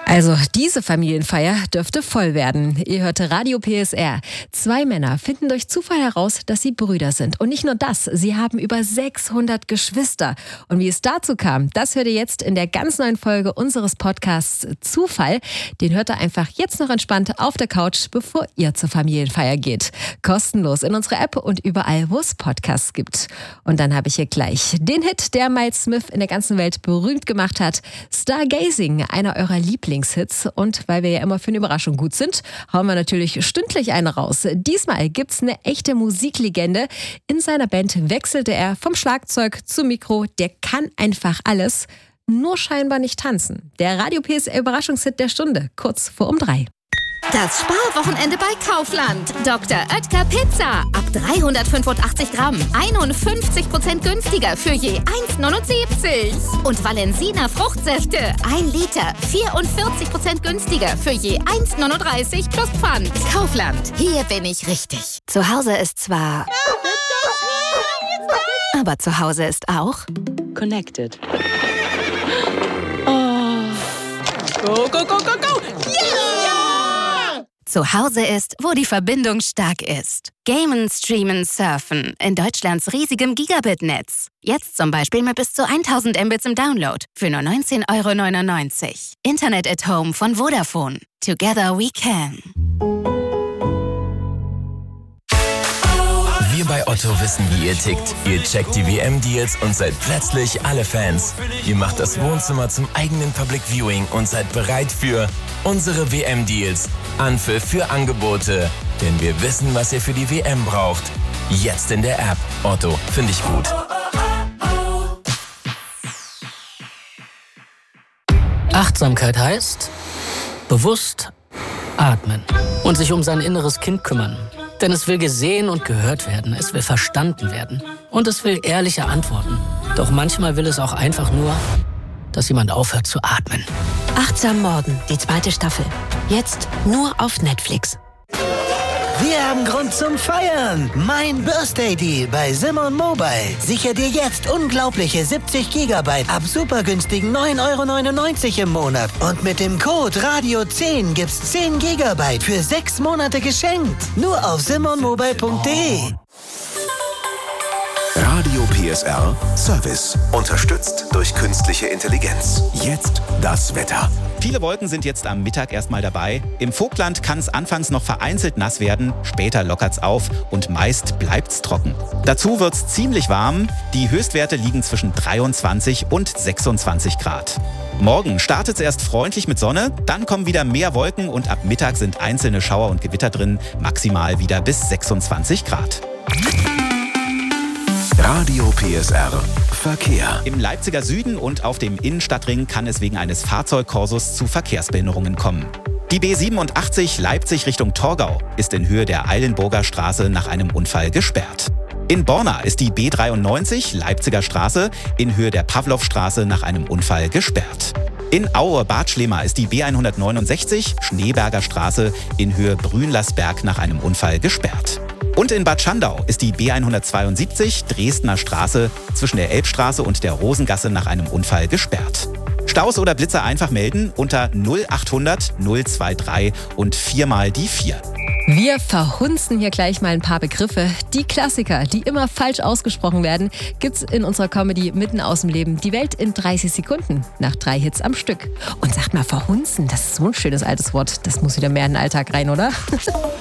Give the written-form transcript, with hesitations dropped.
Also diese Familienfeier dürfte voll werden. Ihr hörte Radio PSR. 2 Männer finden durch Zufall heraus, dass sie Brüder sind. Und nicht nur das, sie haben über 600 Geschwister. Und wie es dazu kam, das hört ihr jetzt in der ganz neuen Folge unseres Podcasts Zufall. Den hört ihr einfach jetzt noch entspannt auf der Couch, bevor ihr zur Familienfeier geht. Kostenlos in unserer App und überall, wo es Podcasts gibt. Und dann habe ich hier gleich den Hit, der Miles Smith in der ganzen Welt berühmt gemacht hat. Stargazing, einer eurer Lieblingshits. Und weil wir ja immer für eine Überraschung gut sind, hauen wir natürlich stündlich eine raus. Diesmal gibt's eine echte Musiklegende. In seiner Band wechselte er vom Schlagzeug zum Mikro. Der kann einfach alles, nur scheinbar nicht tanzen. Der Radio PSR Überraschungshit der Stunde, kurz vor um 3. Das Sparwochenende bei Kaufland. Dr. Oetker Pizza. Ab 385 Gramm. 51% günstiger für je 1,79. Und Valensina Fruchtsäfte. 1 Liter. 44% günstiger für je 1,39 plus Pfand. Kaufland. Hier bin ich richtig. Zu Hause ist zwar... aber zu Hause ist auch... Connected. Go, go, go, go, go! Yeah! Zu Hause ist, wo die Verbindung stark ist. Gamen, Streamen, Surfen in Deutschlands riesigem Gigabit-Netz. Jetzt zum Beispiel mit bis zu 1000 Mbits im Download für nur 19,99 €. Internet at Home von Vodafone. Together we can. Wir bei Otto wissen, wie ihr tickt. Ihr checkt die WM-Deals und seid plötzlich alle Fans. Ihr macht das Wohnzimmer zum eigenen Public Viewing und seid bereit für unsere WM-Deals. Anpfiff für Angebote. Denn wir wissen, was ihr für die WM braucht. Jetzt in der App. Otto, finde ich gut. Achtsamkeit heißt bewusst atmen und sich um sein inneres Kind kümmern. Denn es will gesehen und gehört werden, es will verstanden werden und es will ehrliche Antworten. Doch manchmal will es auch einfach nur, dass jemand aufhört zu atmen. Achtsam Morden, die 2. Staffel. Jetzt nur auf Netflix. Wir haben Grund zum Feiern. Mein Birthday Deal bei Simon Mobile. Sicher dir jetzt unglaubliche 70 GB ab super günstigen 9,99 € im Monat. Und mit dem Code Radio10 gibt's 10 GB für 6 Monate geschenkt. Nur auf simonmobile.de. Radio PSR Service. Unterstützt durch künstliche Intelligenz. Jetzt das Wetter. Viele Wolken sind jetzt am Mittag erstmal dabei. Im Vogtland kann es anfangs noch vereinzelt nass werden, später lockert's auf und meist bleibt's trocken. Dazu wird's ziemlich warm. Die Höchstwerte liegen zwischen 23 und 26 Grad. Morgen startet's erst freundlich mit Sonne, dann kommen wieder mehr Wolken und ab Mittag sind einzelne Schauer und Gewitter drin, maximal wieder bis 26 Grad. Radio PSR Verkehr. Im Leipziger Süden und auf dem Innenstadtring kann es wegen eines Fahrzeugkorsos zu Verkehrsbehinderungen kommen. Die B87 Leipzig Richtung Torgau ist in Höhe der Eilenburger Straße nach einem Unfall gesperrt. In Borna ist die B93 Leipziger Straße in Höhe der Pawlowstraße nach einem Unfall gesperrt. In Aue-Bad Schlema ist die B169 Schneeberger Straße in Höhe Brünlersberg nach einem Unfall gesperrt. Und in Bad Schandau ist die B172 Dresdner Straße zwischen der Elbstraße und der Rosengasse nach einem Unfall gesperrt. Staus oder Blitzer einfach melden unter 0800 023 und 4 mal die 4. Wir verhunzen hier gleich mal ein paar Begriffe. Die Klassiker, die immer falsch ausgesprochen werden, gibt's in unserer Comedy mitten aus dem Leben. Die Welt in 30 Sekunden, nach 3 Hits am Stück. Und sagt mal, verhunzen, das ist so ein schönes altes Wort. Das muss wieder mehr in den Alltag rein, oder?